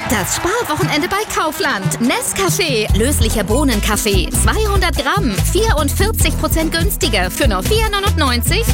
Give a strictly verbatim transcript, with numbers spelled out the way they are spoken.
Das Sparwochenende bei Kaufland. Nescafé, löslicher Bohnenkaffee, zweihundert Gramm, vierundvierzig Prozent günstiger für nur vier neunundneunzig.